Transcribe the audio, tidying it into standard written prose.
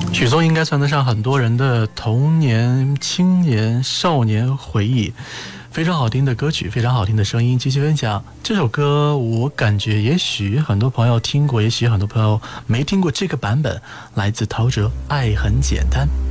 许嵩应该算得上很多人的童年、青年、少年回忆。非常好听的歌曲，非常好听的声音，继续分享这首歌。我感觉也许很多朋友听过，也许很多朋友没听过这个版本，来自陶喆《爱很简单》。